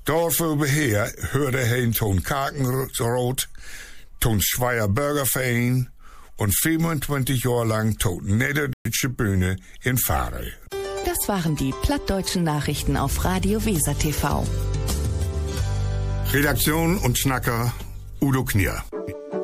Dafür beher hörte er Ton Kakenroth, Ton Schweier Bürgerverein und 25 Jahre lang Ton Niederdeutsche Bühne in Fahre. Das waren die plattdeutschen Nachrichten auf Radio Weser TV. Redaktion und Schnacker Udo Knier.